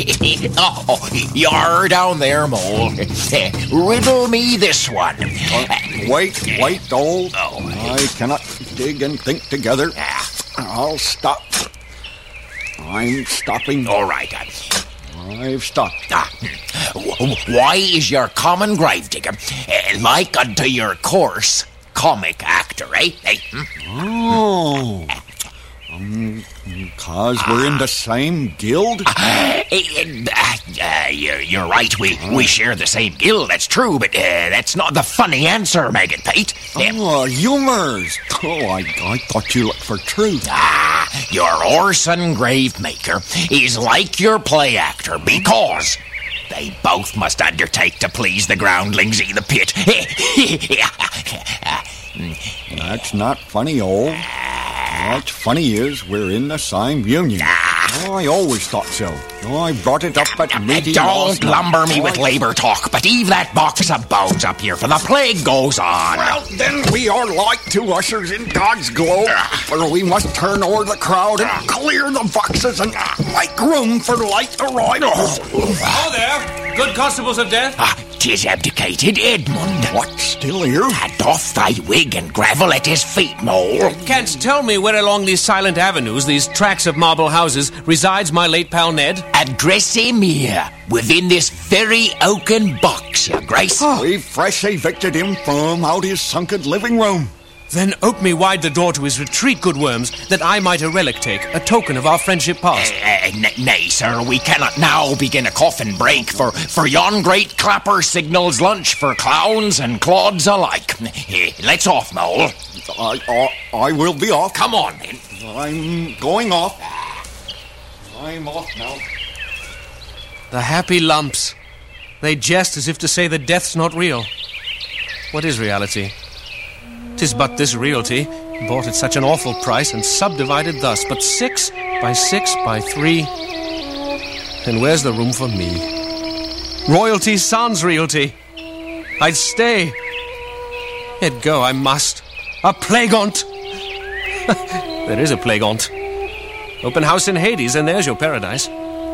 Oh, you're down there, Mole. Riddle me this one. Wait, Dole. I cannot dig and think together. I'll stop. I'm stopping. All right. I've stopped. Why is your common gravedigger like unto your coarse comic actor, eh? Oh. Because we're in the same guild? You're right, we share the same guild, that's true, but that's not the funny answer, Maggot Pate. Oh, humours. Oh, I thought you looked for truth. Your Orson Gravemaker is like your play actor because they both must undertake to please the groundlings i' the pit. That's not funny, old. What's funny is we're in the same union. I always thought so. I brought it up at meeting. Don't lumber me with labour talk, but heave that box of bones up here, for the plague goes on. Well, then we are like two ushers in God's globe, where we must turn over the crowd and clear the boxes and make room for light arrival. Hello there, good constables of death. 'Tis abdicated Edmund. What, still here? Doff thy wig and gravel at his feet, Mole. Canst tell me where along these silent avenues, these tracks of marble houses, resides my late pal Ned? Address him here, within this very oaken box, your grace. We've fresh evicted him from out his sunken living room. Then ope me wide the door to his retreat, good worms, that I might a relic take, a token of our friendship past. Nay, sir, we cannot now begin a coffin break, for yon great clapper signals lunch for clowns and clods alike. Let's off, Mole. I will be off. Come on, then. I'm going off. I'm off now. The happy lumps. They jest as if to say that death's not real. What is reality? 'Tis but this realty, bought at such an awful price and subdivided thus, but 6 by 6 by 3. And where's the room for me? Royalty sans realty. I'd stay. Yet go I must. A plague on't. There is a plague on't. Open house in Hades, and there's your paradise.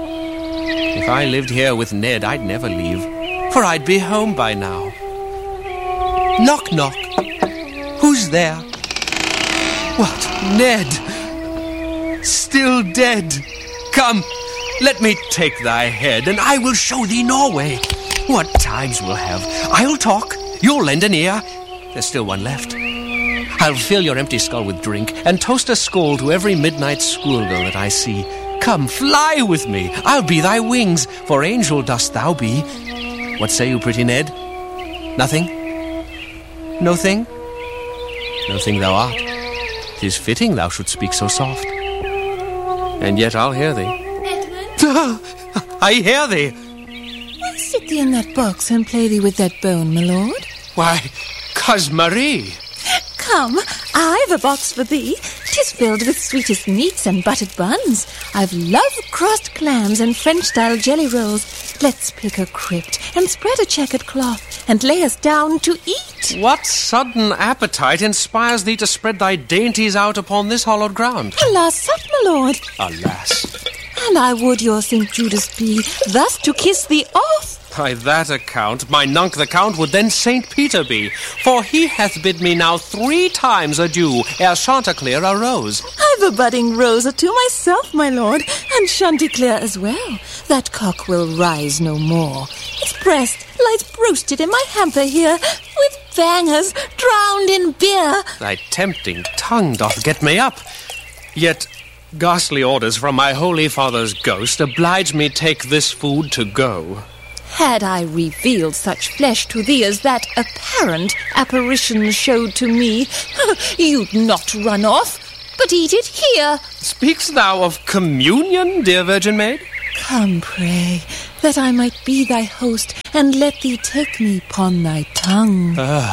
If I lived here with Ned, I'd never leave, for I'd be home by now. Knock, knock. Who's there? What, Ned? Still dead? Come, let me take thy head, and I will show thee Norway. What times we'll have. I'll talk, you'll lend an ear. There's still one left. I'll fill your empty skull with drink, and toast a skull to every midnight schoolgirl that I see. Come, fly with me. I'll be thy wings, for angel dost thou be. What say you, pretty Ned? Nothing? No thing? No thing thou art. 'Tis fitting thou shouldst speak so soft. And yet I'll hear thee. Edmund? I hear thee. Why sit thee in that box and play thee with that bone, my lord? Why, 'cause Marie. Come, I've a box for thee. 'Tis filled with sweetest meats and buttered buns. I've love-crossed clams and French-style jelly rolls. Let's pick a crypt and spread a checkered cloth and lay us down to eat. What sudden appetite inspires thee to spread thy dainties out upon this hallowed ground? Alas, sup, my lord. Alas. And I would your St. Judas be, thus to kiss thee off. By that account, my nunc the Count would then St. Peter be, for he hath bid me now 3 times adieu ere Chanticleer arose. I've a budding rose or two myself, my lord, and Chanticleer as well. That cock will rise no more. Its breast lies broasted in my hamper here, with bangers drowned in beer. Thy tempting tongue doth get me up. Yet ghastly orders from my holy father's ghost oblige me take this food to go. Had I revealed such flesh to thee as that apparent apparition showed to me, you'd not run off, but eat it here. Speak'st thou of communion, dear Virgin Maid? Come, pray, that I might be thy host, and let thee take me upon thy tongue.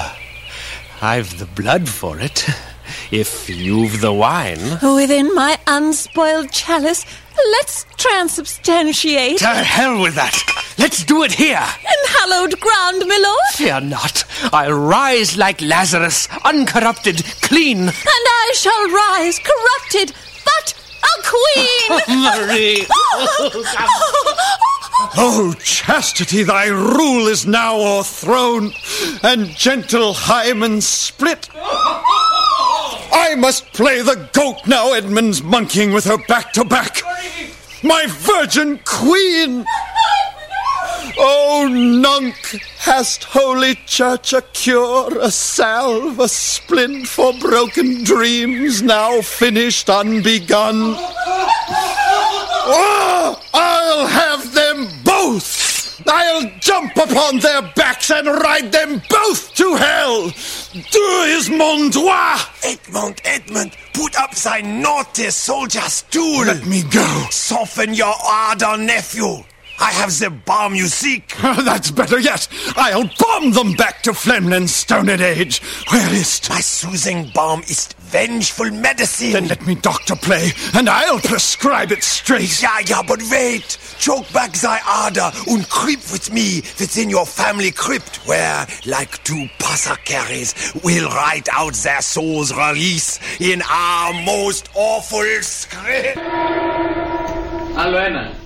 I've the blood for it, if you've the wine. Within my unspoiled chalice, let's transubstantiate. To hell with that! Let's do it here! In hallowed ground, my lord. Fear not. I'll rise like Lazarus, uncorrupted, clean. And I shall rise, corrupted, but a queen. Marie! O chastity, thy rule is now o'erthrown, and gentle Hymen split. I must play the goat now, Edmund's monkeying with her back to back. My virgin queen! O nunc, hast holy church a cure, a salve, a splint for broken dreams now finished unbegun? Oh, I'll have them both! I'll jump upon their backs and ride them both to hell! Deux mon doigt! Edmund, put up thy naughty soldier stool! Let me go! Soften your ardor, nephew! I have the balm you seek. That's better yet. I'll bomb them back to Flemlin's stoned age. Where is't? My soothing balm is vengeful medicine. Then let me doctor play, and I'll prescribe it straight. Ja, but wait. Choke back thy ardor and creep with me within your family crypt, where, like two passacaries, we'll write out their souls' release in our most awful script. Hallo Anna.